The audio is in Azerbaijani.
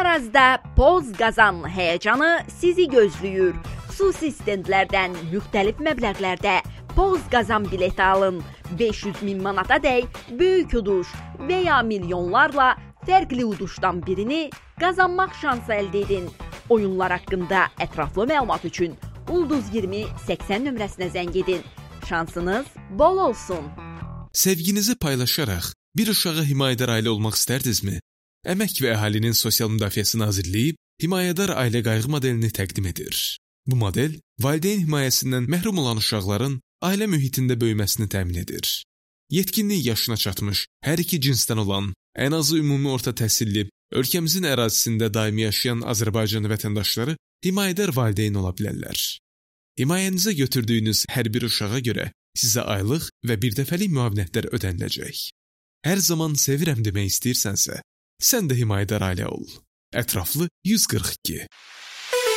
Arazda Poz Qazan həyəcanı sizi gözləyir. Xüsusi stendlərdən müxtəlif məbləğlərdə Poz Qazan bileti alın. 500.000 manata dək böyük uduş və ya milyonlarla fərqli uduşdan birini qazanmaq şansı əldə edin. Oyunlar haqqında ətraflı məlumat üçün Ulduz 20 80 nömrəsinə zəng edin. Şansınız bol olsun. Sevginizi paylaşaraq bir uşağa himayədar ailə olmaq istərdinizmi? Əmək və Əhalinin Sosial Müdafiəsi Nazirliyi himayədar ailə qayğı modelini təqdim edir. Bu model, valideyn himayəsindən məhrum olan uşaqların ailə mühitində böyüməsini təmin edir. Yetkinlik yaşına çatmış, hər iki cinsdən olan, ən azı ümumi orta təhsilli, ölkəmizin ərazisində daimi yaşayan Azərbaycan vətəndaşları himayədar valideyn ola bilərlər. Himayənizə götürdüyünüz hər bir uşağa görə sizə aylıq və birdəfəlik müavinətlər ödəniləcək. Hər zaman sevirəm demək istəyirsənsə, sən də himayədar ailə ol. Ətraflı 142.